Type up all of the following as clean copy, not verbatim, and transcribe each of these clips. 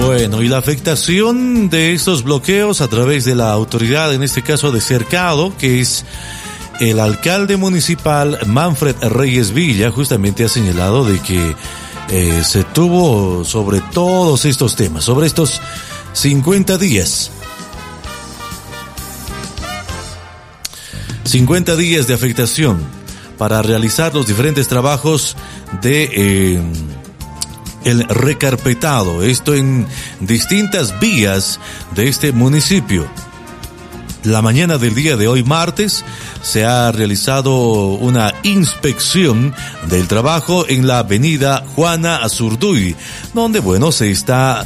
Bueno, y la afectación de estos bloqueos a través de la autoridad, en este caso de Cercado, que es el alcalde municipal Manfred Reyes Villa, justamente ha señalado de que se tuvo sobre todos estos temas, sobre estos 50 días. 50 días de afectación para realizar los diferentes trabajos de el recarpetado, esto en distintas vías de este municipio. La mañana del día de hoy, martes, se ha realizado una inspección del trabajo en la avenida Juana Azurduy, donde, bueno, se está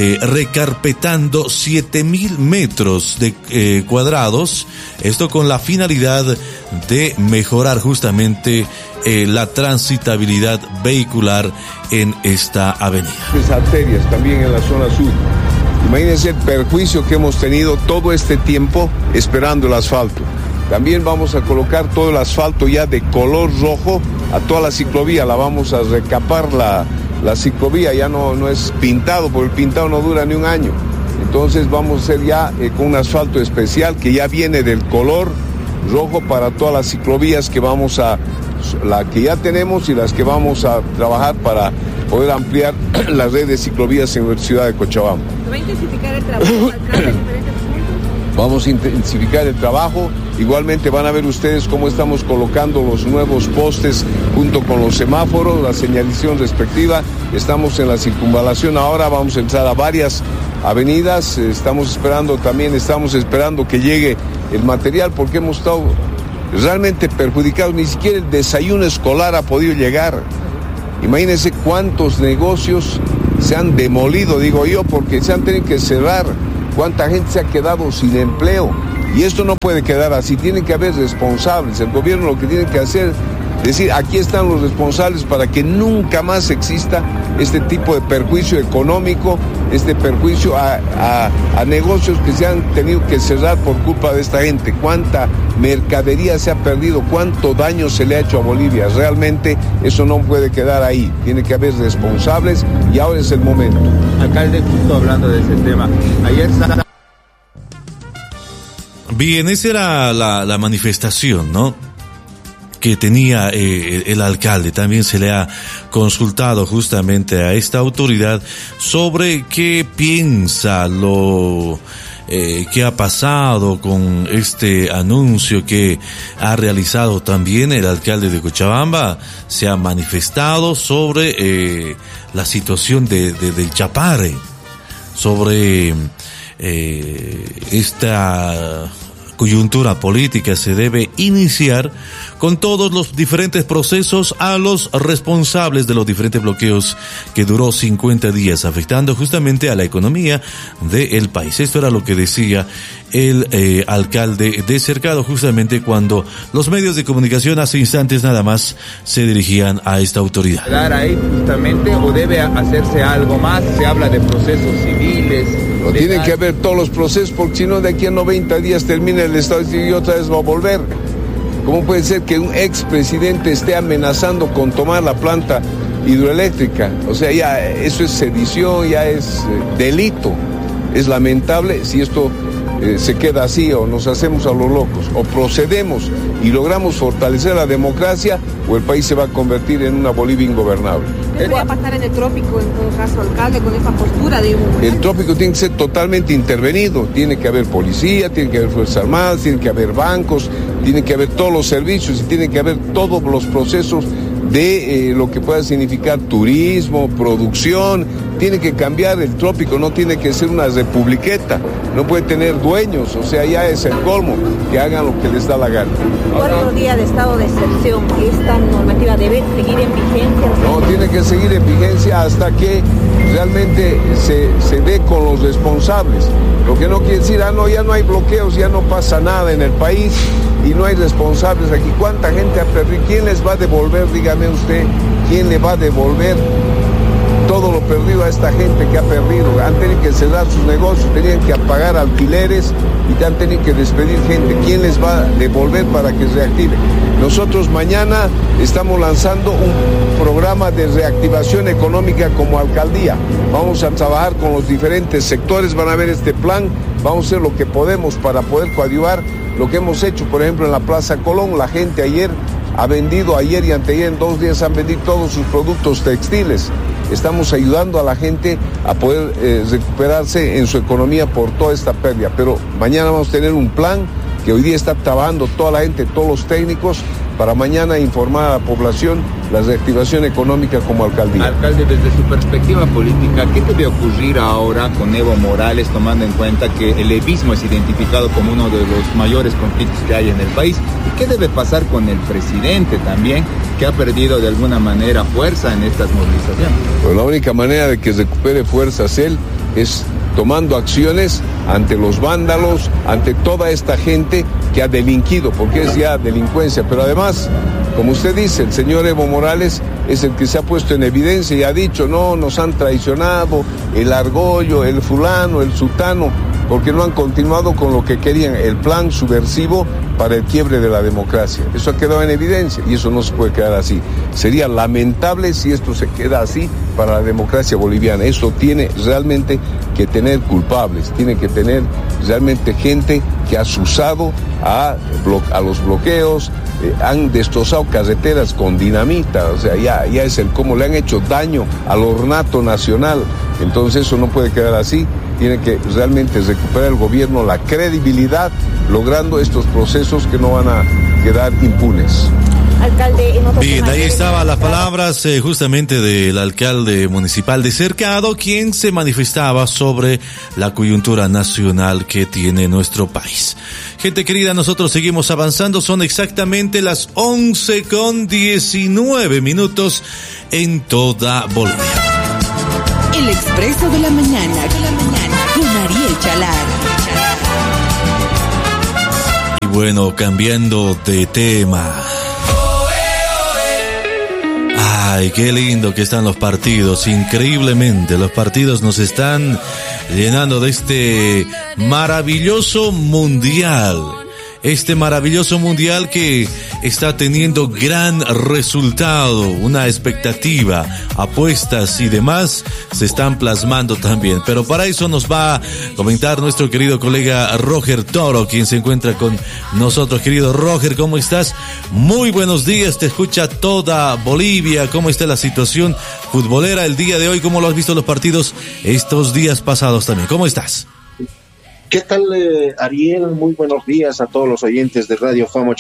recarpetando 7,000 metros de cuadrados, esto con la finalidad de mejorar justamente la transitabilidad vehicular en esta avenida. Arterias también en la zona sur. Imagínense el perjuicio que hemos tenido todo este tiempo esperando el asfalto. También vamos a colocar todo el asfalto ya de color rojo a toda la ciclovía. La vamos a recapar la ciclovía, ya no es pintado, porque el pintado no dura ni un año. Entonces vamos a hacer ya con un asfalto especial que ya viene del color rojo para todas las ciclovías que la que ya tenemos y las que vamos a trabajar para poder ampliar la red de ciclovías en la ciudad de Cochabamba. ¿Se va a intensificar el trabajo en diferentes puntos? Vamos a intensificar el trabajo. Igualmente van a ver ustedes cómo estamos colocando los nuevos postes junto con los semáforos, la señalización respectiva. Estamos en la circunvalación ahora, vamos a entrar a varias avenidas. Estamos esperando que llegue el material porque hemos estado realmente perjudicados. Ni siquiera el desayuno escolar ha podido llegar. Imagínense cuántos negocios se han demolido, digo yo, porque se han tenido que cerrar. Cuánta gente se ha quedado sin empleo. Y esto no puede quedar así, tiene que haber responsables. El gobierno lo que tiene que hacer es decir, aquí están los responsables para que nunca más exista este tipo de perjuicio económico, este perjuicio a negocios que se han tenido que cerrar por culpa de esta gente. Cuánta mercadería se ha perdido, cuánto daño se le ha hecho a Bolivia. Realmente eso no puede quedar ahí, tiene que haber responsables y ahora es el momento. Alcalde, justo hablando de ese tema, ayer... Bien, esa era la manifestación, ¿no?, que tenía el alcalde. También se le ha consultado justamente a esta autoridad sobre qué piensa qué ha pasado con este anuncio que ha realizado también el alcalde de Cochabamba. Se ha manifestado sobre la situación del Chapare, sobre esta coyuntura política. Se debe iniciar con todos los diferentes procesos a los responsables de los diferentes bloqueos que duró 50 días, afectando justamente a la economía del país. Esto era lo que decía el alcalde de Cercado justamente cuando los medios de comunicación hace instantes nada más se dirigían a esta autoridad. Ahí justamente, o debe hacerse algo más, se habla de procesos civiles. No tienen que haber todos los procesos, porque si no de aquí a 90 días termina el Estado y otra vez va a volver. ¿Cómo puede ser que un expresidente esté amenazando con tomar la planta hidroeléctrica? O sea, ya eso es sedición, ya es delito. Es lamentable si esto se queda así, o nos hacemos a los locos, o procedemos y logramos fortalecer la democracia, o el país se va a convertir en una Bolivia ingobernable. ¿Qué va a pasar en el trópico, en todo caso, alcalde, con esa postura de un... El trópico tiene que ser totalmente intervenido, tiene que haber policía, tiene que haber fuerzas armadas, tiene que haber bancos, tiene que haber todos los servicios y tiene que haber todos los procesos de lo que pueda significar turismo, producción. Tiene que cambiar el trópico, no tiene que ser una republiqueta, no puede tener dueños, o sea, ya es el colmo, que hagan lo que les da la gana. Cuarto día de estado de excepción, ¿esta normativa debe seguir en vigencia? No, tiene que seguir en vigencia hasta que realmente se dé con los responsables. Lo que no quiere decir, no, ya no hay bloqueos, ya no pasa nada en el país y no hay responsables aquí. ¿Cuánta gente ha perdido? ¿Quién les va a devolver? Dígame usted, ¿quién le va a devolver todo lo perdido a esta gente que ha perdido. Han tenido que cerrar sus negocios, tenían que pagar alquileres y han tenido que despedir gente. ¿Quién les va a devolver para que reactive? Nosotros mañana estamos lanzando un programa de reactivación económica como alcaldía. Vamos a trabajar con los diferentes sectores, van a ver este plan, vamos a hacer lo que podemos para poder coadyuvar lo que hemos hecho, por ejemplo, en la Plaza Colón. La gente ayer ha vendido, ayer y anteayer, en 2 días han vendido todos sus productos textiles. Estamos ayudando a la gente a poder recuperarse en su economía por toda esta pérdida. Pero mañana vamos a tener un plan que hoy día está trabajando toda la gente, todos los técnicos, para mañana informar a la población la reactivación económica como alcaldía. Alcalde, desde su perspectiva política, ¿qué debe ocurrir ahora con Evo Morales, tomando en cuenta que el evismo es identificado como uno de los mayores conflictos que hay en el país? ¿Y qué debe pasar con el presidente también, que ha perdido de alguna manera fuerza en estas movilizaciones? Pues la única manera de que recupere fuerzas él es tomando acciones ante los vándalos, ante toda esta gente que ha delinquido, porque es ya delincuencia. Pero además, como usted dice, el señor Evo Morales es el que se ha puesto en evidencia y ha dicho, no, nos han traicionado, el argollo, el fulano, el sutano, porque no han continuado con lo que querían, el plan subversivo para el quiebre de la democracia. Eso ha quedado en evidencia y eso no se puede quedar así. Sería lamentable si esto se queda así para la democracia boliviana. Eso tiene realmente que tener culpables, tiene que tener realmente gente que ha usado a los bloqueos, han destrozado carreteras con dinamita, o sea, ya es el cómo le han hecho daño al ornato nacional. Entonces eso no puede quedar así. Tiene que realmente recuperar el gobierno la credibilidad, logrando estos procesos que no van a quedar impunes. Alcalde, bien, ahí estaban las palabras justamente del alcalde municipal de Cercado, quien se manifestaba sobre la coyuntura nacional que tiene nuestro país. Gente querida, nosotros seguimos avanzando, son exactamente las 11:19 en toda Bolivia. El Expreso de la Mañana, con Ariel Chalar. Y bueno, cambiando de tema. Ay, qué lindo que están los partidos, increíblemente, los partidos nos están llenando de este maravilloso mundial. Este maravilloso mundial que está teniendo gran resultado, una expectativa, apuestas y demás se están plasmando también. Pero para eso nos va a comentar nuestro querido colega Roger Toro, quien se encuentra con nosotros. Querido Roger, ¿cómo estás? Muy buenos días, te escucha toda Bolivia. ¿Cómo está la situación futbolera el día de hoy? ¿Cómo lo has visto los partidos estos días pasados también? ¿Cómo estás? ¿Qué tal, Ariel? Muy buenos días a todos los oyentes de Radio Fama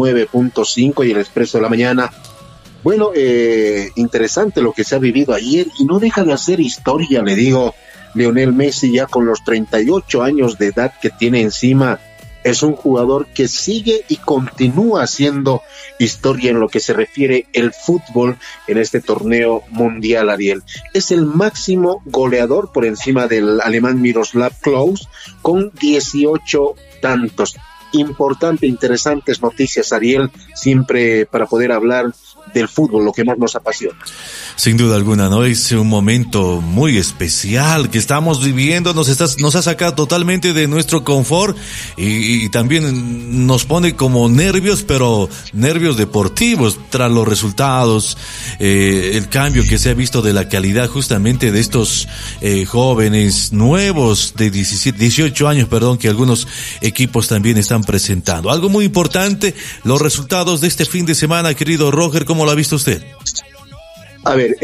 89.5 y el Expreso de la Mañana. Bueno, interesante lo que se ha vivido ayer y no deja de hacer historia, le digo. Lionel Messi, ya con los 38 años de edad que tiene encima, es un jugador que sigue y continúa haciendo historia en lo que se refiere el fútbol en este torneo mundial, Ariel. Es el máximo goleador por encima del alemán Miroslav Klose con 18 tantos. Importante, interesantes noticias, Ariel, siempre para poder hablar del fútbol, lo que más nos apasiona. Sin duda alguna, ¿no? Es un momento muy especial que estamos viviendo, nos ha sacado totalmente de nuestro confort y también nos pone como nervios, pero nervios deportivos tras los resultados, el cambio que se ha visto de la calidad justamente de estos jóvenes nuevos de 18 años, que algunos equipos también están presentando. Algo muy importante, los resultados de este fin de semana, querido Roger, ¿cómo lo ha visto usted? A ver,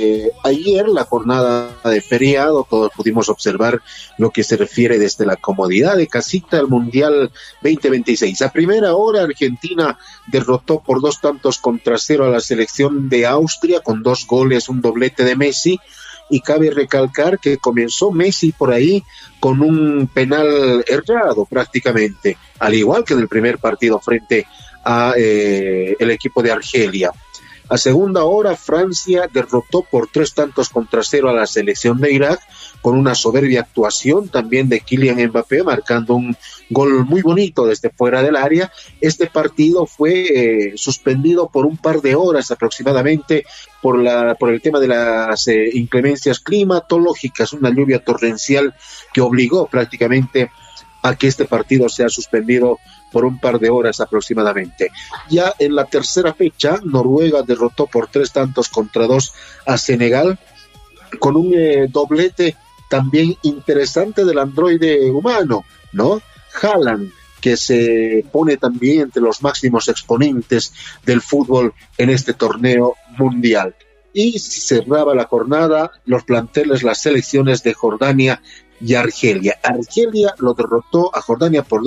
ayer la jornada de feriado, todos pudimos observar lo que se refiere desde la comodidad de casita al Mundial 2026. A primera hora, Argentina derrotó por 2-0 a la selección de Austria con 2 goles, un doblete de Messi. Y cabe recalcar que comenzó Messi por ahí con un penal errado prácticamente, al igual que en el primer partido frente a el equipo de Argelia. A segunda hora, Francia derrotó por 3-0 a la selección de Irak, con una soberbia actuación también de Kylian Mbappé, marcando un gol muy bonito desde fuera del área. Este partido fue suspendido por un par de horas aproximadamente por el tema de las inclemencias climatológicas, una lluvia torrencial que obligó prácticamente a que este partido sea suspendido por un par de horas aproximadamente. Ya en la tercera fecha, Noruega derrotó por 3-2 a Senegal, con un doblete también interesante del androide humano, ¿no? Haaland, que se pone también entre los máximos exponentes del fútbol en este torneo mundial. Y cerraba la jornada los planteles, las selecciones de Jordania y Argelia. Argelia lo derrotó a Jordania por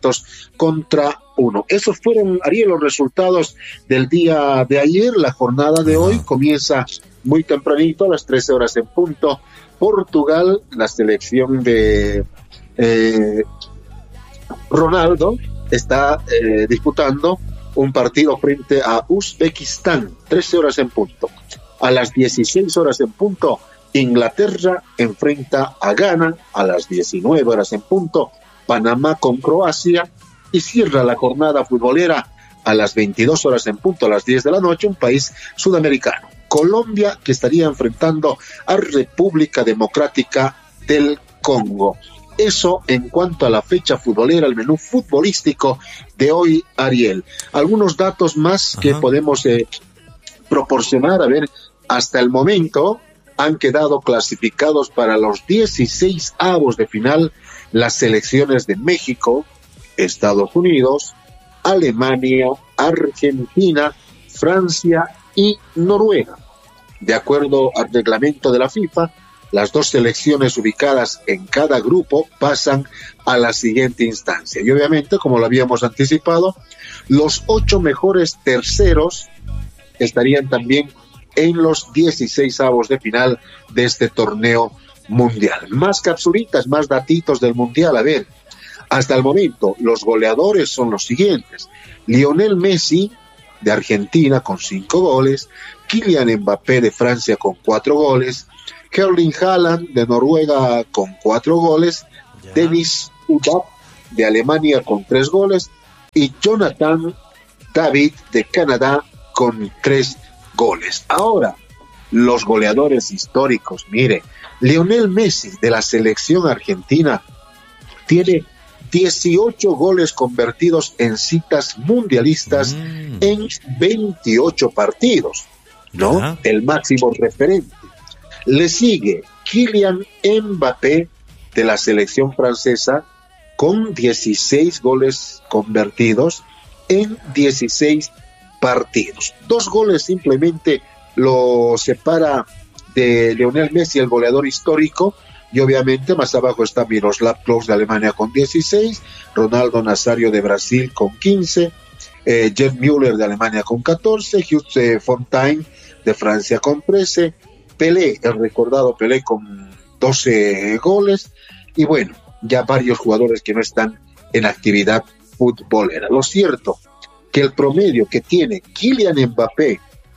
2-1. Esos fueron, Ariel, los resultados del día de ayer. La jornada de hoy comienza muy tempranito, a las 13 horas en punto. Portugal, la selección de Ronaldo, está disputando un partido frente a Uzbekistán, 13 horas en punto. A las 16 horas en punto, Inglaterra enfrenta a Ghana. A las 19 horas en punto, Panamá con Croacia. Y cierra la jornada futbolera a las 22 horas en punto, a las 10 de la noche, un país sudamericano, Colombia, que estaría enfrentando a República Democrática del Congo. Eso en cuanto a la fecha futbolera, el menú futbolístico de hoy, Ariel. Algunos datos más que podemos proporcionar. A ver, hasta el momento han quedado clasificados para los 16avos de final las selecciones de México, Estados Unidos, Alemania, Argentina, Francia y Noruega. De acuerdo al reglamento de la FIFA, las dos selecciones ubicadas en cada grupo pasan a la siguiente instancia. Y obviamente, como lo habíamos anticipado, los 8 mejores terceros estarían también en los 16avos de final de este torneo mundial. Más capsulitas, más datitos del mundial. A ver, hasta el momento los goleadores son los siguientes: Lionel Messi de Argentina con 5 goles, Kylian Mbappé de Francia con 4 goles, Erling Haaland de Noruega con 4 goles, Dennis Udap de Alemania con 3 goles y Jonathan David de Canadá con 3 goles. Ahora, los goleadores históricos. Mire, Lionel Messi de la selección argentina tiene 18 goles convertidos en citas mundialistas en 28 partidos, ¿no? El máximo referente. Le sigue Kylian Mbappé de la selección francesa con 16 goles convertidos en 16 partidos. 2 goles simplemente lo separa de Lionel Messi, el goleador histórico, y obviamente más abajo está Miroslav Klose de Alemania con 16, Ronaldo Nazario de Brasil con 15, Gerd Müller de Alemania con 14, Hughes Fontaine de Francia con 13, Pelé, el recordado Pelé con 12 goles, y bueno, ya varios jugadores que no están en actividad futbolera. Lo cierto que el promedio que tiene Kylian Mbappé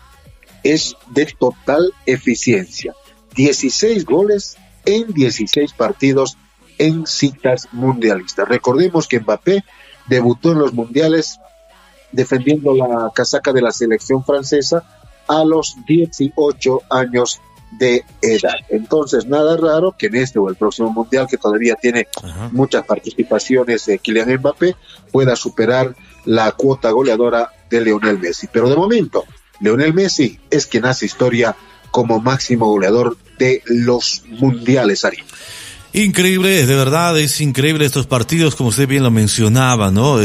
es de total eficiencia, 16 goles en 16 partidos en citas mundialistas. Recordemos que Mbappé debutó en los mundiales defendiendo la casaca de la selección francesa a los 18 años de edad. Entonces, nada raro que en este o el próximo mundial, que todavía tiene muchas participaciones de Kylian Mbappé, pueda superar la cuota goleadora de Lionel Messi. Pero de momento, Lionel Messi es quien hace historia como máximo goleador de los mundiales, Ari. Increíble, de verdad, es increíble estos partidos, como usted bien lo mencionaba, ¿no?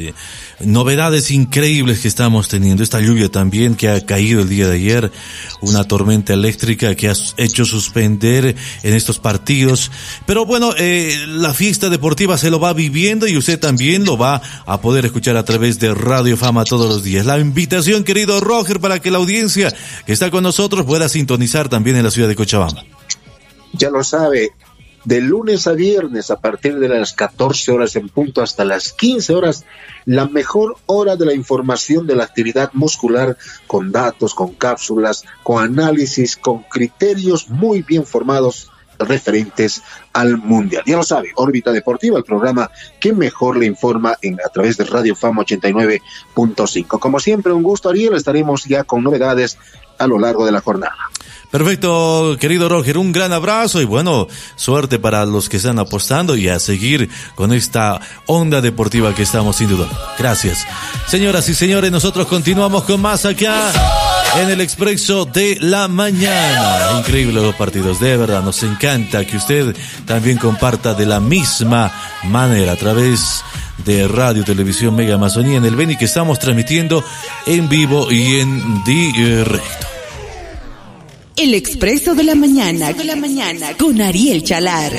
Novedades increíbles que estamos teniendo. Esta lluvia también que ha caído el día de ayer, una tormenta eléctrica que ha hecho suspender en estos partidos. Pero bueno, la fiesta deportiva se lo va viviendo y usted también lo va a poder escuchar a través de Radio Fama todos los días. La invitación, querido Roger, para que la audiencia que está con nosotros pueda sintonizar también en la ciudad de Cochabamba. Ya lo sabe, de lunes a viernes a partir de las 14 horas en punto hasta las 15 horas, la mejor hora de la información de la actividad muscular, con datos, con cápsulas, con análisis, con criterios muy bien formados referentes al Mundial. Ya lo sabe, Órbita Deportiva, el programa que mejor le informa a través de Radio Fama 89.5. Como siempre, un gusto, Ariel, estaremos ya con novedades a lo largo de la jornada. Perfecto, querido Roger, un gran abrazo y bueno, suerte para los que están apostando y a seguir con esta onda deportiva que estamos sin duda. Gracias. Señoras y señores, nosotros continuamos con más acá en el Expreso de la Mañana. Increíbles los partidos, de verdad, nos encanta que usted también comparta de la misma manera a través de Radio Televisión Mega Amazonía en el Beni, que estamos transmitiendo en vivo y en directo. El Expreso de la Mañana con Ariel Chalar.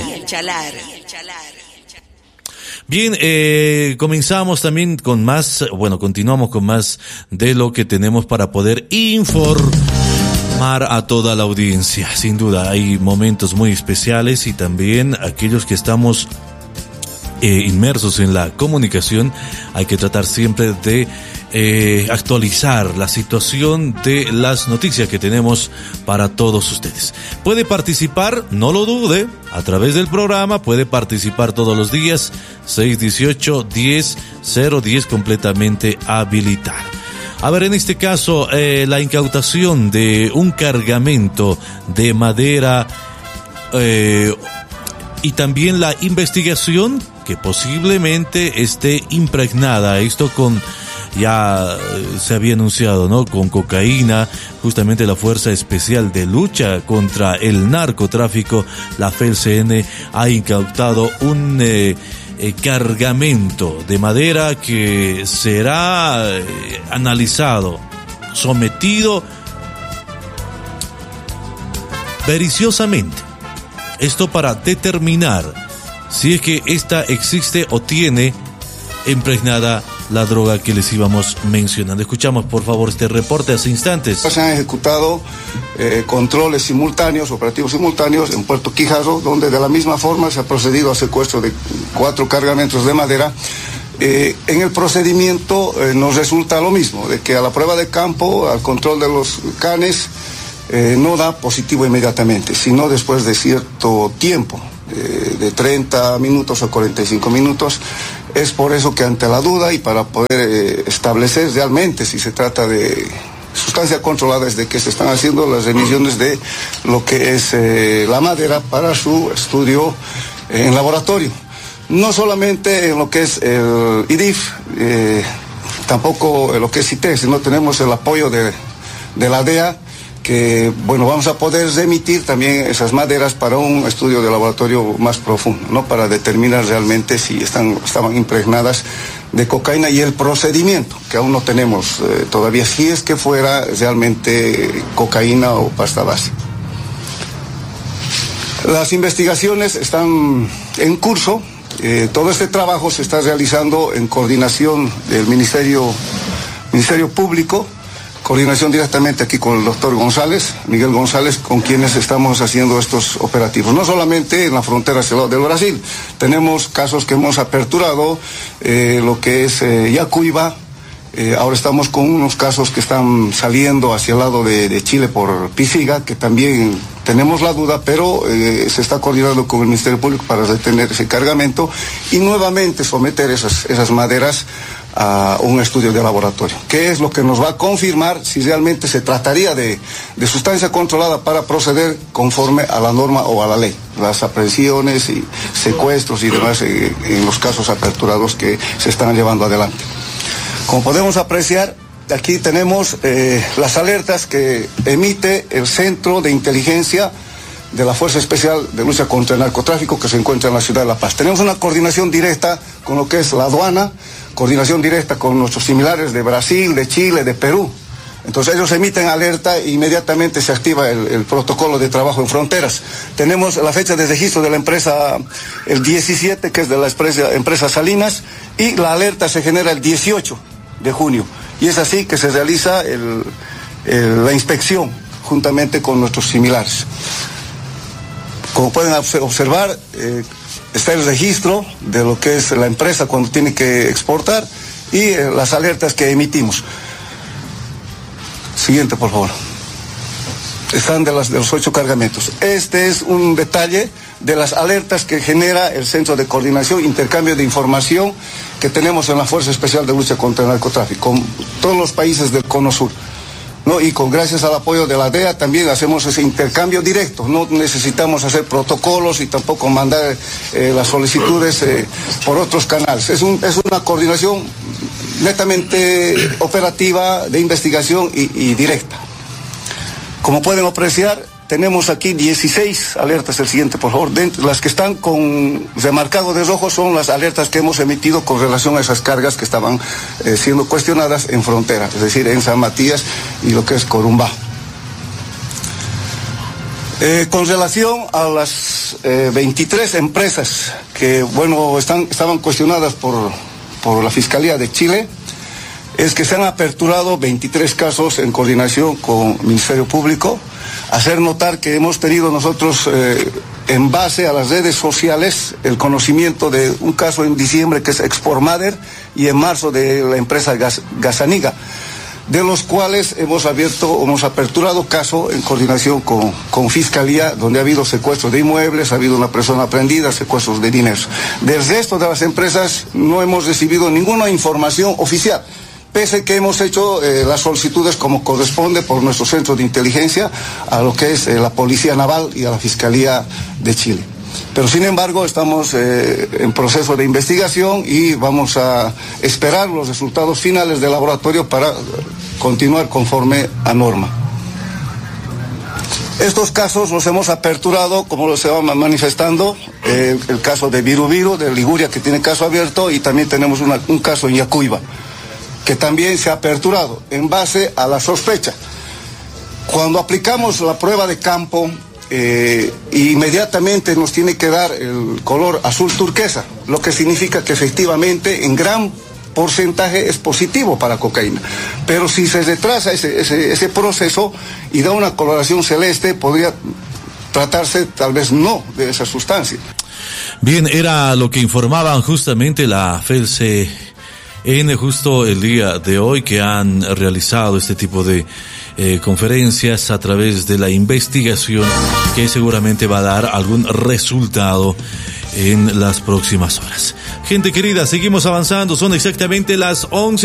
Bien, comenzamos también con más, continuamos con más de lo que tenemos para poder informar a toda la audiencia. Sin duda, hay momentos muy especiales y también aquellos que estamos inmersos en la comunicación, hay que tratar siempre de actualizar la situación de las noticias que tenemos para todos ustedes. Puede participar, no lo dude, a través del programa, puede participar todos los días, 618-10-010, completamente habilitado. A ver, en este caso, la incautación de un cargamento de madera y también la investigación que posiblemente esté impregnada, esto con, ya se había anunciado, ¿no?, con cocaína. Justamente la Fuerza Especial de Lucha contra el Narcotráfico, la FELCN, ha incautado un cargamento de madera que será analizado, sometido periciosamente. Esto para determinar si es que esta existe o tiene impregnada la droga que les íbamos mencionando. Escuchamos, por favor, este reporte hace instantes. Se han ejecutado controles simultáneos, operativos simultáneos en Puerto Quijarro, donde de la misma forma se ha procedido al secuestro de 4 cargamentos de madera. En el procedimiento nos resulta lo mismo, de que a la prueba de campo, al control de los canes, no da positivo inmediatamente, sino después de cierto tiempo, de 30 minutos a 45 minutos. Es por eso que ante la duda y para poder establecer realmente si se trata de sustancia controlada, es de que se están haciendo las emisiones de lo que es la madera para su estudio en laboratorio. No solamente en lo que es el IDIF, tampoco en lo que es CITES, sino tenemos el apoyo de la DEA, que vamos a poder remitir también esas maderas para un estudio de laboratorio más profundo, ¿no?, para determinar realmente si estaban impregnadas de cocaína, y el procedimiento, que aún no tenemos todavía, si es que fuera realmente cocaína o pasta base. Las investigaciones están en curso. Todo este trabajo se está realizando en coordinación del Ministerio Público, coordinación directamente aquí con el doctor González, Miguel González, con quienes estamos haciendo estos operativos. No solamente en la frontera hacia el lado del Brasil, tenemos casos que hemos aperturado, lo que es Yacuiba. Ahora estamos con unos casos que están saliendo hacia el lado de Chile por Pisiga, que también tenemos la duda, pero se está coordinando con el Ministerio Público para detener ese cargamento y nuevamente someter esas maderas a un estudio de laboratorio, que es lo que nos va a confirmar si realmente se trataría de sustancia controlada para proceder conforme a la norma o a la ley, las aprehensiones y secuestros y demás en los casos aperturados que se están llevando adelante. Como podemos apreciar, aquí tenemos las alertas que emite el Centro de Inteligencia de la Fuerza Especial de Lucha contra el Narcotráfico, que se encuentra en la ciudad de La Paz. Tenemos una coordinación directa con lo que es la aduana, coordinación directa con nuestros similares de Brasil, de Chile, de Perú. Entonces ellos emiten alerta e inmediatamente se activa el protocolo de trabajo en fronteras. Tenemos la fecha de registro de la empresa el 17, que es de la empresa Salinas, y la alerta se genera el 18 de junio. Y es así que se realiza la inspección juntamente con nuestros similares. Como pueden observar, está el registro de lo que es la empresa cuando tiene que exportar y las alertas que emitimos. Siguiente, por favor. Están de los 8 cargamentos. Este es un detalle de las alertas que genera el Centro de Coordinación e Intercambio de Información que tenemos en la Fuerza Especial de Lucha contra el Narcotráfico, con todos los países del Cono Sur, ¿no? Y gracias al apoyo de la DEA también hacemos ese intercambio directo. No necesitamos hacer protocolos y tampoco mandar las solicitudes por otros canales. Es una coordinación netamente operativa, de investigación y directa. Como pueden apreciar, tenemos aquí 16 alertas. El siguiente, por favor. Las que están con remarcado de rojo son las alertas que hemos emitido con relación a esas cargas que estaban siendo cuestionadas en frontera, es decir, en San Matías y lo que es Corumbá. Con relación a las 23 empresas que, estaban cuestionadas por la Fiscalía de Chile, es que se han aperturado 23 casos en coordinación con el Ministerio Público. Hacer notar que hemos tenido nosotros, en base a las redes sociales, el conocimiento de un caso en diciembre que es Exportmader y en marzo de la empresa Gasaniga, de los cuales hemos aperturado caso en coordinación con Fiscalía, donde ha habido secuestros de inmuebles, ha habido una persona aprehendida, secuestros de dinero. Del resto de las empresas no hemos recibido ninguna información oficial, pese que hemos hecho las solicitudes como corresponde por nuestro centro de inteligencia a lo que es la Policía Naval y a la Fiscalía de Chile. Pero sin embargo estamos en proceso de investigación y vamos a esperar los resultados finales del laboratorio para continuar conforme a norma. Estos casos los hemos aperturado, como se va manifestando, el caso de Viru, de Liguria, que tiene caso abierto, y también tenemos un caso en Yacuiba, que también se ha aperturado en base a la sospecha. Cuando aplicamos la prueba de campo, inmediatamente nos tiene que dar el color azul turquesa, lo que significa que efectivamente en gran porcentaje es positivo para cocaína. Pero si se retrasa ese proceso y da una coloración celeste, podría tratarse tal vez no de esa sustancia. Bien, era lo que informaban justamente la FELCE justo el día de hoy, que han realizado este tipo de conferencias a través de la investigación, que seguramente va a dar algún resultado en las próximas horas. Gente querida, seguimos avanzando, son exactamente las 11.